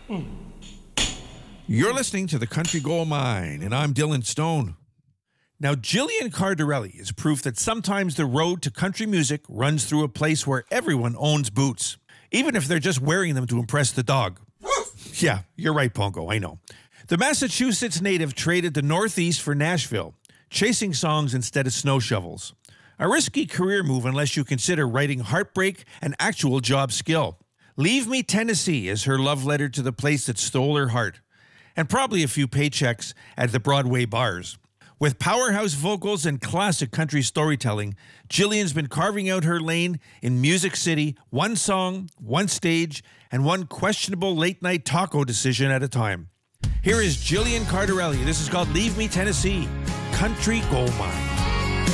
You're listening to the Country Gold Mine, and I'm Dylan Stone. Now, Jillian Cardarelli is proof that sometimes the road to country music runs through a place where everyone owns boots, even if they're just wearing them to impress the dog. Yeah, you're right, Pongo, I know. The Massachusetts native traded the Northeast for Nashville, chasing songs instead of snow shovels. A risky career move unless you consider writing heartbreak an actual job skill. Leave Me Tennessee is her love letter to the place that stole her heart, and probably a few paychecks at the Broadway bars. With powerhouse vocals and classic country storytelling, Jillian's been carving out her lane in Music City, one song, one stage, and one questionable late-night taco decision at a time. Here is Jillian Cardarelli. This is called Leave Me Tennessee, Country Gold Mine.